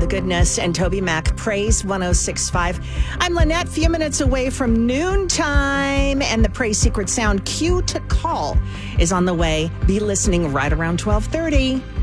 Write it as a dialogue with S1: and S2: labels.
S1: the goodness, and Toby Mac, Praise 106.5. I'm Lynette, few minutes away from noontime, and the Praise Secret Sound cue to call is on the way. Be listening right around 12:30.